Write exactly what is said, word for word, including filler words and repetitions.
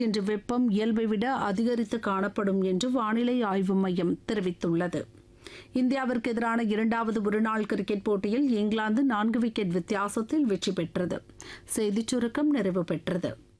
இன்று வெப்பம் இயல்பை விட அதிகரித்து காணப்படும் என்று வானிலை ஆய்வு மையம் தெரிவித்துள்ளது. இந்தியாவிற்கு எதிரான இரண்டாவது ஒருநாள் கிரிக்கெட் போட்டியில் இங்கிலாந்து நான்கு விக்கெட் வித்தியாசத்தில் வெற்றி பெற்றது. செய்திச் சுருக்கம் நிறைவு பெற்றது.